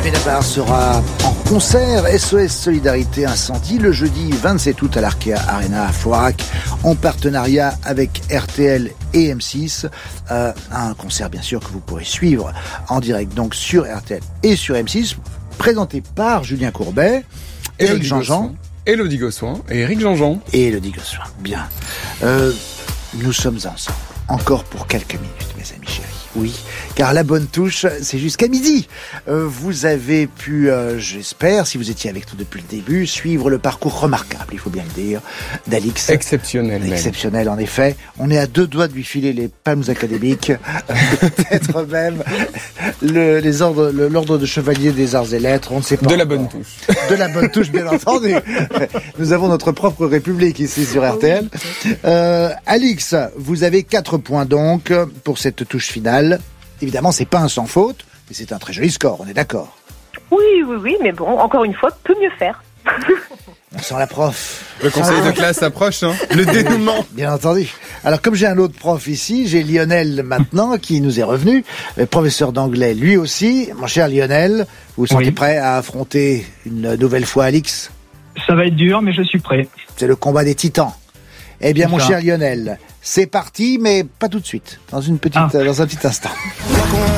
Benabar sera en concert SOS Solidarité Incendie le jeudi 27 août à l'Arkea Arena à Floirac en partenariat avec RTL et M6. Un concert bien sûr que vous pourrez suivre en direct donc sur RTL et sur M6, présenté par Julien Courbet, Éric Jean-Jean, Élodie Gossuin et Éric Jean-Jean. Et Élodie Gossuin, bien. Nous sommes ensemble, encore pour quelques minutes, mes amis chéris. Oui, car la bonne touche, c'est jusqu'à midi. Vous avez pu, j'espère, si vous étiez avec nous depuis le début, suivre le parcours remarquable, il faut bien le dire, d'Alix. Exceptionnel même. Exceptionnel, en effet. On est à 2 doigts de lui filer les palmes académiques, peut-être même l'ordre de chevalier des arts et lettres, on ne sait pas. De la bonne touche. De la bonne touche, bien entendu. Nous avons notre propre république ici sur RTL. Alix, vous avez 4 points donc pour cette touche finale. Évidemment, c'est pas un sans faute, mais c'est un très joli score, on est d'accord. Oui, mais bon, encore une fois, peut mieux faire. On sent la prof. Le conseil de classe approche, hein. Le dénouement. Bien entendu. Alors, comme j'ai un autre prof ici, j'ai Lionel maintenant qui nous est revenu, professeur d'anglais lui aussi. Mon cher Lionel, vous vous sentez prêt à affronter une nouvelle fois Alix ? Ça va être dur, mais je suis prêt. C'est le combat des titans. Eh bien, mon cher Lionel, c'est parti, mais pas tout de suite. Dans un petit instant.